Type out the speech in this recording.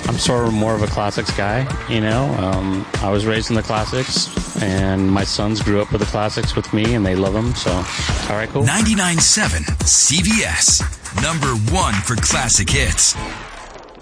I'm sort of more of a classics guy, you know. I was raised in the classics, and my sons grew up with the classics with me, and they love them. So, all right, cool. 99.7 CBS, number one for classic hits.